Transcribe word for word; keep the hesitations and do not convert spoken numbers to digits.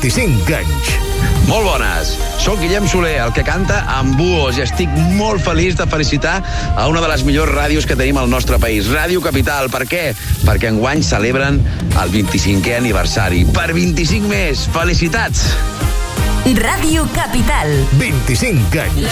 vint-i-cinc anys. Molt bones. Soc Guillem Soler, el que canta amb buos, i estic molt feliç de felicitar a una de les millors ràdios que tenim al nostre país, Ràdio Capital. Per què? Perquè enguany celebren el vint-i-cinquè aniversari. Per vint-i-cinc més. Felicitats! Ràdio Capital. vint-i-cinc anys.